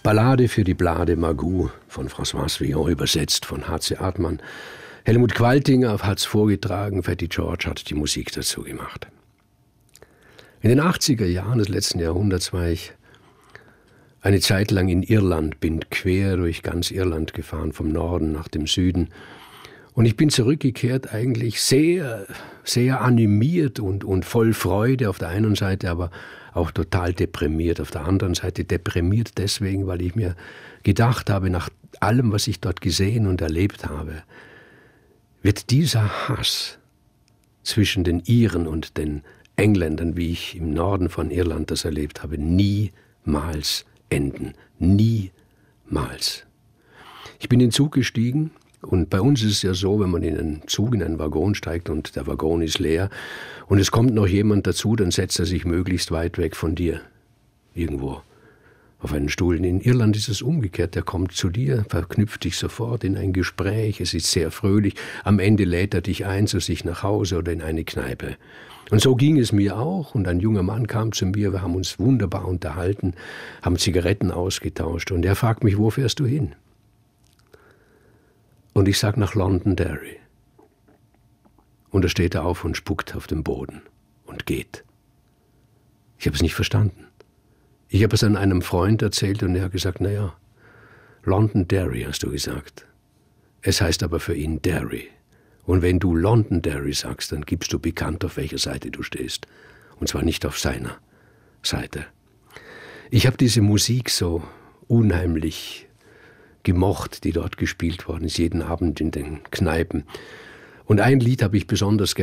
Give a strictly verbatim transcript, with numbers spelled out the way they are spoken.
Ballade für die Blade Magou von François Villon, übersetzt von H C Artmann. Helmut Qualtinger hat es vorgetragen, Fatty George hat die Musik dazu gemacht. In den achtziger Jahren des letzten Jahrhunderts war ich eine Zeit lang in Irland, bin quer durch ganz Irland gefahren, vom Norden nach dem Süden. Und ich bin zurückgekehrt eigentlich sehr, sehr animiert und, und voll Freude auf der einen Seite, aber auch total deprimiert. Auf der anderen Seite deprimiert deswegen, weil ich mir gedacht habe, nach allem, was ich dort gesehen und erlebt habe, wird dieser Hass zwischen den Iren und den Engländern, wie ich im Norden von Irland das erlebt habe, niemals enden. Niemals. Ich bin in den Zug gestiegen und bei uns ist es ja so, wenn man in einen Zug, in einen Waggon steigt und der Waggon ist leer und es kommt noch jemand dazu, dann setzt er sich möglichst weit weg von dir irgendwo auf einen Stuhl. In Irland ist es umgekehrt, der kommt zu dir, verknüpft dich sofort in ein Gespräch, es ist sehr fröhlich, am Ende lädt er dich ein zu sich nach Hause oder in eine Kneipe. Und so ging es mir auch und ein junger Mann kam zu mir, wir haben uns wunderbar unterhalten, haben Zigaretten ausgetauscht und er fragt mich, wo fährst du hin? Und ich sage nach Londonderry. Und da steht er auf und spuckt auf den Boden und geht. Ich habe es nicht verstanden. Ich habe es an einem Freund erzählt und er hat gesagt, naja, Londonderry hast du gesagt. Es heißt aber für ihn Derry. Und wenn du Londonderry sagst, dann gibst du bekannt, auf welcher Seite du stehst. Und zwar nicht auf seiner Seite. Ich habe diese Musik so unheimlich gemocht, die dort gespielt worden ist, jeden Abend in den Kneipen. Und ein Lied habe ich besonders